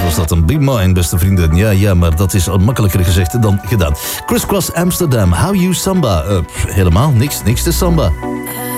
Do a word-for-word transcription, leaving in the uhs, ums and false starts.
was dat een Be Mine, beste vrienden. Ja, ja, maar dat is makkelijker gezegd dan gedaan. Crisscross Amsterdam, How You Samba. Uh, helemaal niks, niks te samba.